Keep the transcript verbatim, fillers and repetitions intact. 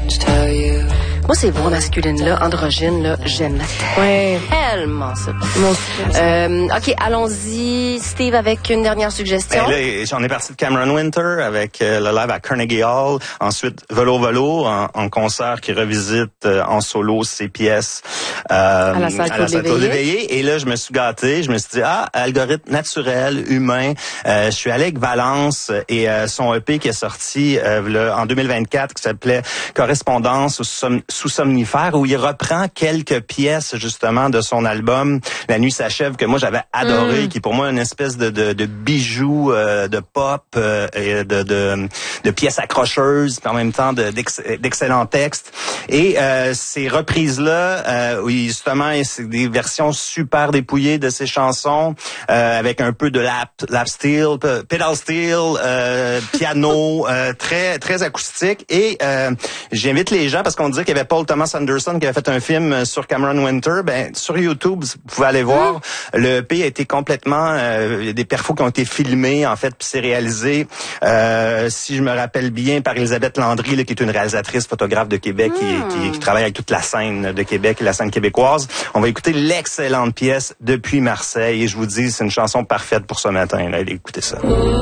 Moi, ces voix masculines-là, androgynes, là, j'aime Ouais. tellement ça. Mon Euh, OK, allons-y, Steve, avec une dernière suggestion. Ben là, j'en ai parti de Cameron Winter avec euh, le live à Carnegie Hall. Ensuite, Velo Velo en, en concert qui revisite euh, en solo ses pièces euh, à la salle Claude Léveillé. Et là, je me suis gâté. Je me suis dit, ah, algorithme naturel, humain. Euh, je suis allé avec Valence et euh, son E P qui est sorti euh, là, en deux mille vingt-quatre qui s'appelait Correspondance sous, sous somnifère, où il reprend quelques pièces justement de son album La nuit s'achève, que moi j'avais adoré, mm. qui est pour moi une espèce de, de, de bijou euh, de pop euh, et de, de, de pièces accrocheuses, puis en même temps de, d'ex, d'excellents textes. Et euh, ces reprises-là, euh, oui, justement, c'est des versions super dépouillées de ces chansons, euh, avec un peu de lap, lap steel, pedal steel, euh, piano, euh, très très acoustique. Et euh, j'invite les gens, parce qu'on disait qu'il y avait Paul Thomas Anderson qui avait fait un film sur Cameron Winter. Ben sur YouTube, vous pouvez aller voir. Mmh. Le E P a été complètement euh, des perfos qui ont été filmés en fait, puis c'est réalisé, euh, si je me rappelle bien, par Elisabeth Landry, là, qui est une réalisatrice photographe de Québec, mmh. qui, qui, qui travaille avec toute la scène de Québec et la scène québécoise. On va écouter l'excellente pièce Depuis Marseille, et je vous dis, c'est une chanson parfaite pour ce matin. Là, écoutez ça.